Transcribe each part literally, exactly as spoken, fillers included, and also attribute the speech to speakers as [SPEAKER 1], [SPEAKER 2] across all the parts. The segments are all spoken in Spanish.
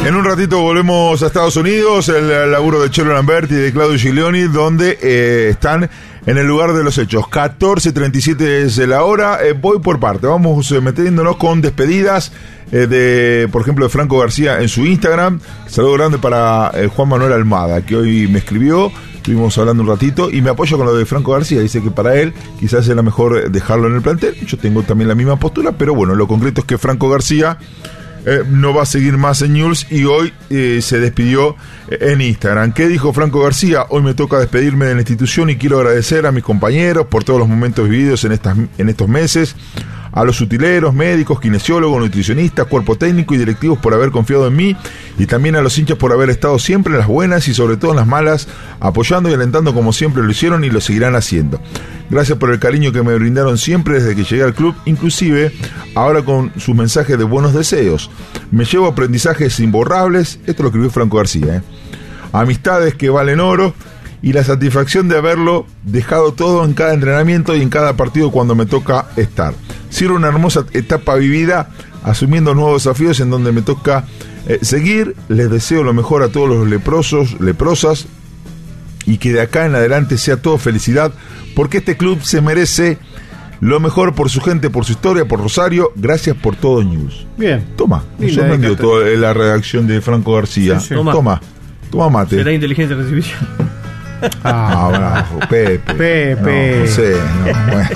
[SPEAKER 1] En un ratito volvemos a Estados Unidos, el laburo de Chelo Lamberti y de Claudio Giglioni, donde eh, están en el lugar de los hechos. catorce treinta y siete es la hora. Eh, voy por parte, vamos eh, metiéndonos con despedidas eh, de, por ejemplo, de Franco García en su Instagram. Saludo grande para eh, Juan Manuel Almada, que hoy me escribió. Estuvimos hablando un ratito y me apoyo con lo de Franco García. Dice que para él quizás era mejor dejarlo en el plantel. Yo tengo también la misma postura, pero bueno, lo concreto es que Franco García eh, no va a seguir más en Newell's y hoy eh, se despidió en Instagram. ¿Qué dijo Franco García? Hoy me toca despedirme de la institución y quiero agradecer a mis compañeros por todos los momentos vividos en, estas, en estos meses, a los utileros, médicos, kinesiólogos, nutricionistas, cuerpo técnico y directivos por haber confiado en mí, y también a los hinchas por haber estado siempre en las buenas y sobre todo en las malas, apoyando y alentando como siempre lo hicieron y lo seguirán haciendo. Gracias por el cariño que me brindaron siempre desde que llegué al club, inclusive ahora con sus mensajes de buenos deseos. Me llevo aprendizajes imborrables, esto lo escribió Franco García, ¿eh? Amistades que valen oro y la satisfacción de haberlo dejado todo en cada entrenamiento y en cada partido cuando me toca estar. Cierro una hermosa etapa vivida asumiendo nuevos desafíos en donde me toca eh, seguir. Les deseo lo mejor a todos los leprosos, leprosas, y que de acá en adelante sea todo felicidad, porque este club se merece lo mejor por su gente, por su historia, por Rosario. Gracias por todo, News.
[SPEAKER 2] Bien.
[SPEAKER 1] Toma, me sorprendió toda la redacción de Franco García. Sí, sí. Toma. Toma, toma mate.
[SPEAKER 3] Será inteligencia de recibimiento.
[SPEAKER 1] Ah, bravo, Pepe.
[SPEAKER 2] Pepe.
[SPEAKER 1] No, no sé, no, bueno.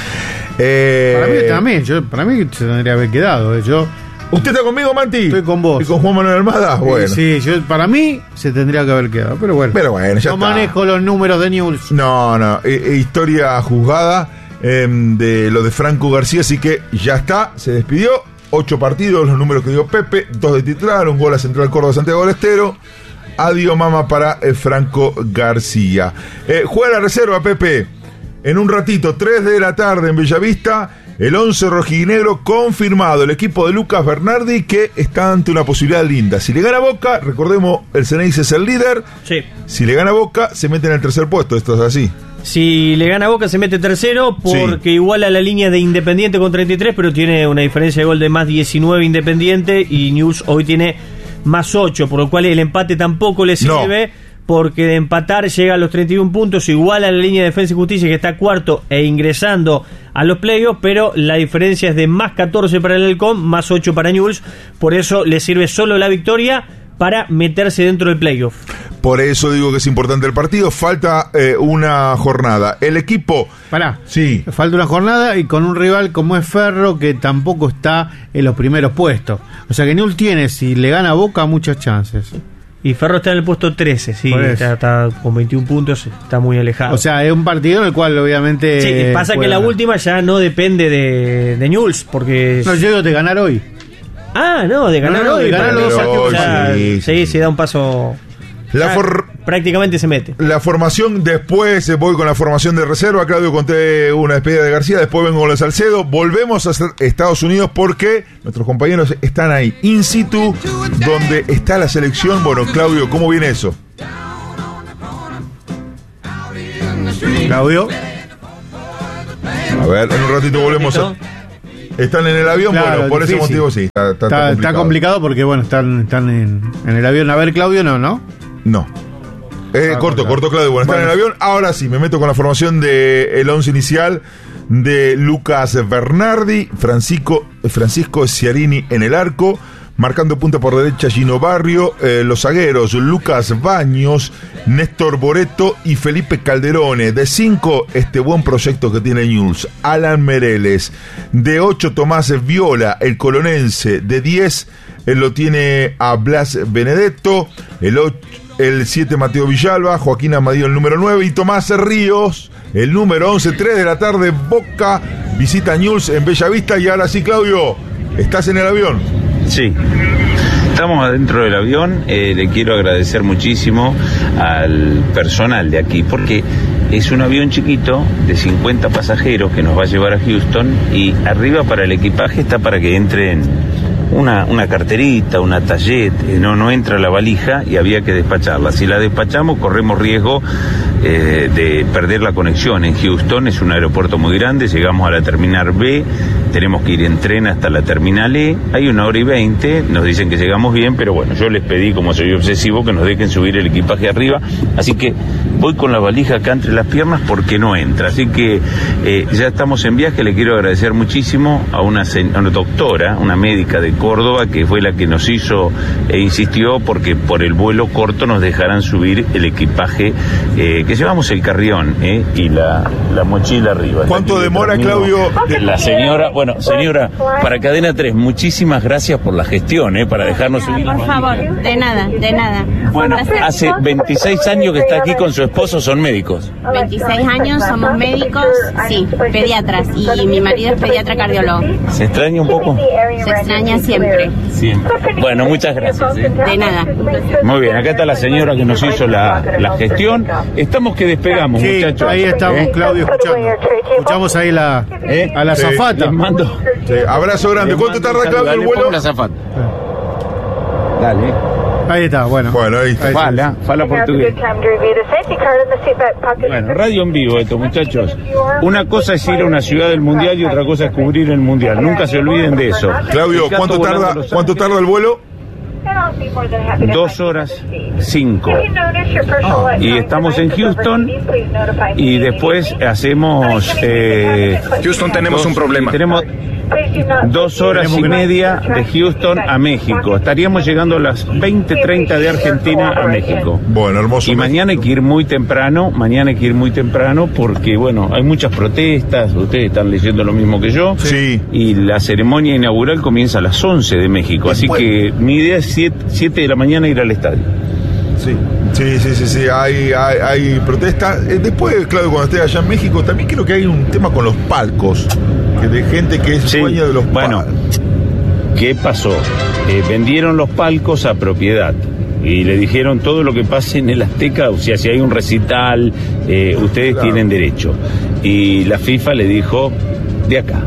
[SPEAKER 1] Eh,
[SPEAKER 2] para mí también, yo, para mí se tendría que haber quedado. Yo,
[SPEAKER 1] ¿Usted está conmigo, Manti?
[SPEAKER 2] Estoy con vos.
[SPEAKER 1] ¿Y con Juan Manuel Almada? Bueno.
[SPEAKER 2] Sí, sí, yo, para mí se tendría que haber quedado, pero bueno.
[SPEAKER 1] Pero bueno, ya
[SPEAKER 2] no
[SPEAKER 1] está.
[SPEAKER 2] manejo los números de Newell's.
[SPEAKER 1] No, no, eh, historia juzgada eh, de lo de Franco García, así que ya está, se despidió. Ocho partidos, los números que dio Pepe, dos de titular, un gol a Central Córdoba, Santiago del Estero. Adiós, mamá, para eh, Franco García. Eh, juega la reserva, Pepe. En un ratito, tres de la tarde en Bellavista, el once rojinegro confirmado, el equipo de Lucas Bernardi, que está ante una posibilidad linda. Si le gana Boca, recordemos, el Ceneice es el líder.
[SPEAKER 3] Sí.
[SPEAKER 1] Si le gana Boca, se mete en el tercer puesto, esto es así.
[SPEAKER 3] Si le gana Boca, se mete tercero, porque sí, iguala la línea de Independiente con treinta y tres, pero tiene una diferencia de gol de más diecinueve Independiente, y Newell's hoy tiene más ocho, por lo cual el empate tampoco le sirve. No. Porque de empatar llega a los treinta y un puntos, igual a la línea de Defensa y Justicia, que está cuarto e ingresando a los playoffs, pero la diferencia es de más catorce para el Halcón, más ocho para Newell's, por eso le sirve solo la victoria para meterse dentro del playoff.
[SPEAKER 1] Por eso digo que es importante el partido, falta eh, una jornada. El equipo...
[SPEAKER 2] Pará,
[SPEAKER 1] sí.
[SPEAKER 2] Falta una jornada y con un rival como es Ferro, que tampoco está en los primeros puestos. O sea que Newell's tiene, si le gana a Boca, muchas chances.
[SPEAKER 3] Y Ferro está en el puesto trece, sí, está, está con veintiún puntos, está muy alejado.
[SPEAKER 2] O sea, es un partido en el cual obviamente...
[SPEAKER 3] Sí, pasa pueda... que la última ya no depende de, de Newell's, porque...
[SPEAKER 2] No, yo digo de ganar hoy.
[SPEAKER 3] Ah, no, de ganar no, no, hoy. De ganar los
[SPEAKER 1] hoy,
[SPEAKER 3] ya,
[SPEAKER 1] sí,
[SPEAKER 3] sí, sí, sí, da un paso...
[SPEAKER 1] La for...
[SPEAKER 3] prácticamente se mete.
[SPEAKER 1] La formación, después voy con la formación de reserva. Claudio, conté una despedida de García, después vengo con la Salcedo. Volvemos a Estados Unidos porque nuestros compañeros están ahí, in situ, donde está la selección. Bueno, Claudio, ¿cómo viene eso?
[SPEAKER 2] Claudio.
[SPEAKER 1] A ver, en un ratito volvemos a... ¿Están en el avión? Claro, bueno, por difícil. Ese motivo sí. Está, está,
[SPEAKER 2] está,
[SPEAKER 1] está, complicado.
[SPEAKER 2] está complicado porque, bueno, están, están en, en el avión. A ver, Claudio, no, ¿no?
[SPEAKER 1] No. Eh, ah, corto, corto, Claudio. Bueno, bueno, están en el avión. Ahora sí, me meto con la formación del once inicial de Lucas Bernardi, Francisco, Francisco Ciarini en el arco, marcando punta por derecha Gino Barrio, eh, los zagueros Lucas Baños, Néstor Boreto y Felipe Calderone. De cinco, este buen proyecto que tiene Newell's, Alan Mereles. De ocho, Tomás Viola, el colonense. De diez, él lo tiene a Blas Benedetto. El ocho, el siete, Mateo Villalba. Joaquín Amadío, el número nueve. Y Tomás Ríos, el número once. tres de la tarde, Boca visita Newell's en Bellavista. Y ahora sí, Claudio, ¿estás en el avión?
[SPEAKER 4] Sí, estamos adentro del avión. Eh, le quiero agradecer muchísimo al personal de aquí, porque es un avión chiquito de cincuenta pasajeros que nos va a llevar a Houston, y arriba para el equipaje está para que entren una, una carterita, una tallette, no, no entra la valija y había que despacharla. Si la despachamos corremos riesgo eh, de perder la conexión en Houston. Es un aeropuerto muy grande, llegamos a la terminal B, tenemos que ir en tren hasta la terminal E, hay una hora y veinte, nos dicen que llegamos bien, pero bueno, yo les pedí, como soy obsesivo, que nos dejen subir el equipaje arriba, así que voy con la valija acá entre las piernas porque no entra, así que eh, ya estamos en viaje. Le quiero agradecer muchísimo a una, a una doctora, una médica de Córdoba, que fue la que nos hizo e insistió porque por el vuelo corto nos dejarán subir el equipaje, eh, que llevamos el carrión eh, y la, la mochila arriba.
[SPEAKER 1] ¿Cuánto demora, Claudio?
[SPEAKER 4] La señora, bueno, señora, para Cadena tres, muchísimas gracias por la gestión, eh, para dejarnos subir.
[SPEAKER 5] Por favor, de nada, de nada.
[SPEAKER 4] Bueno, hace veintiséis años que está aquí con su esposo, son médicos.
[SPEAKER 5] veintiséis años, somos médicos, sí, pediatras, y mi marido es pediatra cardiólogo.
[SPEAKER 4] ¿Se extraña un poco?
[SPEAKER 5] Se extraña siempre.
[SPEAKER 4] Siempre. Bueno, muchas gracias. ¿eh?
[SPEAKER 5] De nada.
[SPEAKER 4] Muy bien, acá está la señora que nos hizo la, la gestión. Estamos que despegamos,
[SPEAKER 2] Sí,
[SPEAKER 4] muchachos.
[SPEAKER 2] ahí estamos,
[SPEAKER 4] ¿Eh?
[SPEAKER 2] Claudio, escuchando. Escuchamos ahí la,
[SPEAKER 4] ¿Eh?
[SPEAKER 2] a la
[SPEAKER 1] Sí,
[SPEAKER 2] zafata.
[SPEAKER 4] Les mando.
[SPEAKER 1] Sí, abrazo grande.
[SPEAKER 4] les
[SPEAKER 1] ¿Cuánto
[SPEAKER 4] mando
[SPEAKER 1] tarda,
[SPEAKER 4] un
[SPEAKER 1] Claudio, el
[SPEAKER 4] saludo.
[SPEAKER 1] vuelo?
[SPEAKER 4] Pongo la azafata. Dale.
[SPEAKER 2] Ahí está, bueno.
[SPEAKER 1] Bueno, ahí está.
[SPEAKER 4] Fala, fala portugués. Bueno, radio en vivo esto, muchachos. Una cosa es ir a una ciudad del mundial y otra cosa es cubrir el mundial. Nunca se olviden de eso.
[SPEAKER 1] Claudio,
[SPEAKER 4] El gato
[SPEAKER 1] ¿cuánto
[SPEAKER 4] volando
[SPEAKER 1] tarda,
[SPEAKER 4] a Los
[SPEAKER 1] ¿cuánto
[SPEAKER 4] Ángeles,
[SPEAKER 1] tarda el vuelo?
[SPEAKER 4] Dos horas cinco. Y estamos en Houston y después hacemos... Eh,
[SPEAKER 6] Houston, tenemos
[SPEAKER 4] dos-
[SPEAKER 6] un problema.
[SPEAKER 4] Tenemos dos horas y media de Houston a México. Estaríamos llegando a las veinte treinta de Argentina a México.
[SPEAKER 1] Bueno, hermoso.
[SPEAKER 4] Y mañana hay que ir muy temprano, mañana hay que ir muy temprano porque, bueno, hay muchas protestas, ustedes están leyendo lo mismo que yo.
[SPEAKER 1] Sí.
[SPEAKER 4] Y la ceremonia inaugural comienza a las once de México, así que mi idea es siete de la mañana ir al estadio.
[SPEAKER 1] Sí, sí, sí, sí, sí. Hay, hay, hay protesta. Eh, después, Claudio, cuando esté allá en México, también creo que hay un tema con los palcos, que de gente que es
[SPEAKER 4] Sí,
[SPEAKER 1] dueña de los
[SPEAKER 4] bueno,
[SPEAKER 1] palcos.
[SPEAKER 4] ¿qué pasó? Eh, vendieron los palcos a propiedad y le dijeron todo lo que pase en el Azteca, o sea, si hay un recital, eh, ustedes
[SPEAKER 1] Claro.
[SPEAKER 4] tienen derecho. Y la FIFA le dijo, de acá.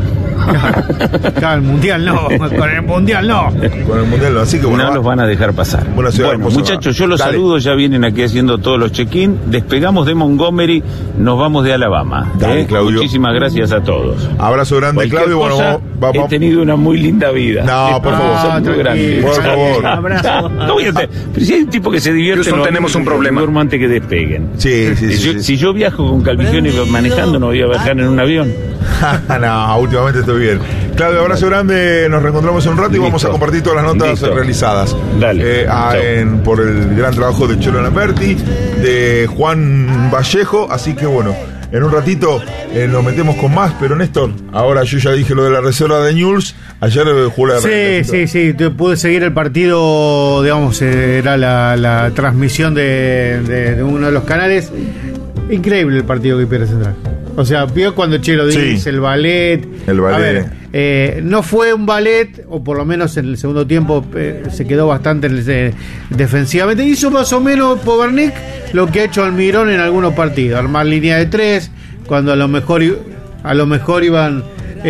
[SPEAKER 2] Claro, el mundial no, con el mundial no.
[SPEAKER 1] Con el mundial, así que bueno.
[SPEAKER 4] No
[SPEAKER 1] va-
[SPEAKER 4] los van a dejar pasar.
[SPEAKER 1] Buena ciudad,
[SPEAKER 4] Bueno,
[SPEAKER 1] hermosa.
[SPEAKER 4] muchachos, yo los
[SPEAKER 1] Dale.
[SPEAKER 4] saludo, ya vienen aquí haciendo todos los check-in. Despegamos de Montgomery, nos vamos de Alabama.
[SPEAKER 1] Dale,
[SPEAKER 4] ¿eh?
[SPEAKER 1] Claudio.
[SPEAKER 4] Muchísimas gracias a todos.
[SPEAKER 1] Abrazo grande,
[SPEAKER 4] Cualquier
[SPEAKER 1] Claudio. Bueno,
[SPEAKER 4] cosa,
[SPEAKER 1] vamos, vamos.
[SPEAKER 4] he tenido una muy linda vida.
[SPEAKER 1] No, por
[SPEAKER 4] Les
[SPEAKER 1] favor.
[SPEAKER 4] mando un saludo
[SPEAKER 2] Ah,
[SPEAKER 4] grande.
[SPEAKER 1] Por favor.
[SPEAKER 3] Abrazo.
[SPEAKER 4] No voy a hacer- pero si hay un tipo que se divierte,
[SPEAKER 6] Houston,
[SPEAKER 4] no,
[SPEAKER 6] tenemos un
[SPEAKER 4] que
[SPEAKER 6] problema.
[SPEAKER 4] duermo antes que despeguen.
[SPEAKER 1] Sí, sí,
[SPEAKER 4] si,
[SPEAKER 1] sí.
[SPEAKER 4] yo,
[SPEAKER 1] sí.
[SPEAKER 4] si yo viajo con Calvición y manejando, no voy a viajar en un avión.
[SPEAKER 1] No, últimamente estoy bien. Claudio, abrazo grande. Nos reencontramos en un rato y
[SPEAKER 4] Listo.
[SPEAKER 1] vamos a compartir todas las notas
[SPEAKER 4] Listo.
[SPEAKER 1] realizadas.
[SPEAKER 4] Dale.
[SPEAKER 1] Eh, ah,
[SPEAKER 4] Chao.
[SPEAKER 1] en- por el gran trabajo de Chelo Lamberti, de Juan Vallejo. Así que bueno, en un ratito eh, nos metemos con más. Pero Néstor, ahora yo ya dije lo de la reserva de Newell's. Ayer eh, jugó la
[SPEAKER 2] Sí, sí, sí, te- pude seguir el partido, digamos, eh, era la, la transmisión de, de- de uno de los canales. Increíble el partido que pierde Central. O sea, vio cuando Chelo
[SPEAKER 1] Sí.
[SPEAKER 2] dice el ballet.
[SPEAKER 1] El ballet.
[SPEAKER 2] A ver, eh, no fue un ballet, o por lo menos en el segundo tiempo eh, se quedó bastante eh, defensivamente. Hizo más o menos Pobernik lo que ha hecho Almirón en algunos partidos. Armar línea de tres, cuando a lo mejor, i- a lo mejor iban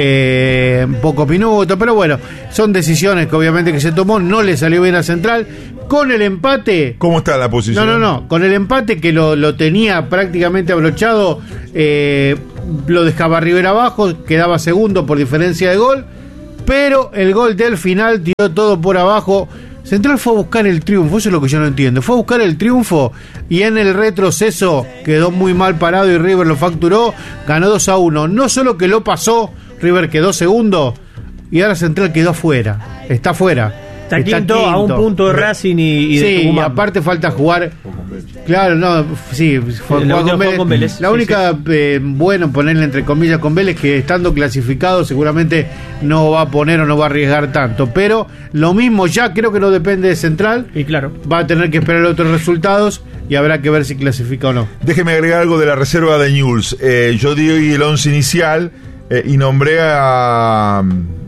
[SPEAKER 2] eh, pocos minutos. Pero bueno, son decisiones que obviamente que se tomó. No le salió bien a Central. Con el empate...
[SPEAKER 1] ¿Cómo está la posición?
[SPEAKER 2] No, no, no. Con el empate que lo, lo tenía prácticamente abrochado, eh, lo dejaba Rivera abajo, quedaba segundo por diferencia de gol, pero el gol del final tiró todo por abajo. Central fue a buscar el triunfo, eso es lo que yo no entiendo. Fue a buscar el triunfo y en el retroceso quedó muy mal parado y River lo facturó, ganó dos a uno. No solo que lo pasó, River quedó segundo y ahora Central quedó afuera, está afuera.
[SPEAKER 3] Está quinto, a un punto de Racing y, y de
[SPEAKER 2] Sí, y
[SPEAKER 3] Tucumán.
[SPEAKER 2] aparte falta jugar. Claro, no, sí, fue,
[SPEAKER 3] La
[SPEAKER 2] jugó
[SPEAKER 3] última
[SPEAKER 2] con
[SPEAKER 3] fue
[SPEAKER 2] Vélez.
[SPEAKER 3] con Vélez,
[SPEAKER 2] La
[SPEAKER 3] sí,
[SPEAKER 2] única, eh, bueno, ponerle entre comillas con Vélez, que estando clasificado seguramente no va a poner o no va a arriesgar tanto. Pero lo mismo ya creo que no depende de Central.
[SPEAKER 3] Y claro.
[SPEAKER 2] Va a tener que esperar otros resultados y habrá que ver si clasifica o no.
[SPEAKER 1] Déjeme agregar algo de la reserva de Newell's. Eh, yo di hoy el once inicial eh, y nombré a,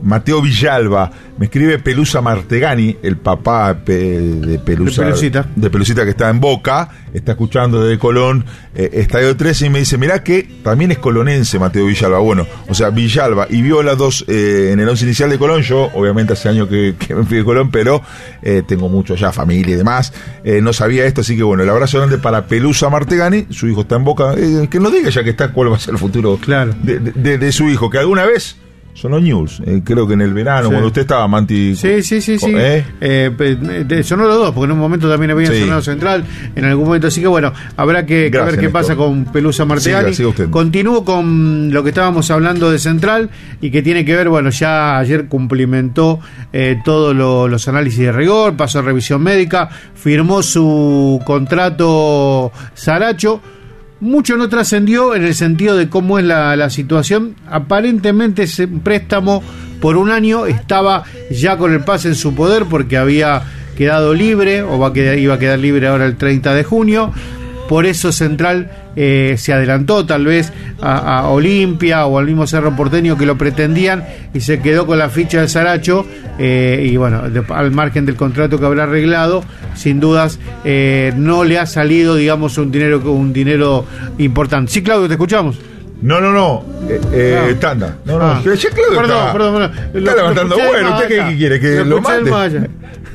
[SPEAKER 1] Mateo Villalba, me escribe Pelusa Martegani, el papá pe, de Pelusa,
[SPEAKER 2] de Pelusita.
[SPEAKER 1] de Pelusita que está en Boca, está escuchando desde Colón, eh, Estadio trece, y me dice, mirá que también es colonense Mateo Villalba. Bueno, o sea, Villalba y Viola, dos eh, en el once inicial de Colón. Yo, obviamente, hace años que, que me fui de Colón, pero eh, tengo mucho ya, familia y demás. Eh, no sabía esto, así que bueno, el abrazo grande para Pelusa Martegani, su hijo está en Boca. Eh, que nos diga ya que está cuál va a ser el futuro
[SPEAKER 2] claro.
[SPEAKER 1] de, de, de, de su hijo, que alguna vez sonó news, eh, creo que en el verano, sí. Cuando usted estaba, Manti.
[SPEAKER 2] Sí, sí, sí, sí.
[SPEAKER 1] ¿Eh?
[SPEAKER 2] Eh, sonó los dos, porque en un momento también había sí. sonado Central, en algún momento, así que bueno, habrá que, que ver qué Néstor. Pasa con Pelusa Martegani. Sí, continúo con lo que estábamos hablando de Central y que tiene que ver, bueno, ya ayer cumplimentó eh, todos lo, los análisis de rigor, pasó a revisión médica, firmó su contrato Saracho. Mucho no trascendió en el sentido de cómo es la, la situación. Aparentemente ese préstamo por un año estaba ya con el pase en su poder porque había quedado libre o va a quedar, iba a quedar libre ahora el treinta de junio. Por eso Central eh, se adelantó tal vez a, a Olimpia o al mismo Cerro Porteño que lo pretendían y se quedó con la ficha de Saracho eh, y bueno, de, al margen del contrato que habrá arreglado, sin dudas eh, no le ha salido, digamos, un dinero un dinero importante. Sí, Claudio, te escuchamos.
[SPEAKER 1] No, no, no, eh, eh, ah. tanda. No, no,
[SPEAKER 2] ah.
[SPEAKER 1] ya Claudio
[SPEAKER 2] perdón,
[SPEAKER 1] está,
[SPEAKER 2] perdón, perdón.
[SPEAKER 1] Está
[SPEAKER 2] lo,
[SPEAKER 1] levantando
[SPEAKER 2] lo
[SPEAKER 1] bueno. ¿Usted qué, qué quiere? ¿Que lo, lo mate?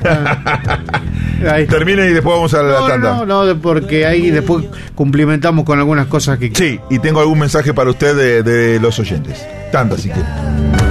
[SPEAKER 1] Ah. Termine y después vamos a la
[SPEAKER 2] no,
[SPEAKER 1] tanda.
[SPEAKER 2] No, no, no, porque ahí después cumplimentamos con algunas cosas que...
[SPEAKER 1] Sí, y tengo algún mensaje para usted de, de los oyentes. Tanda, si quiere.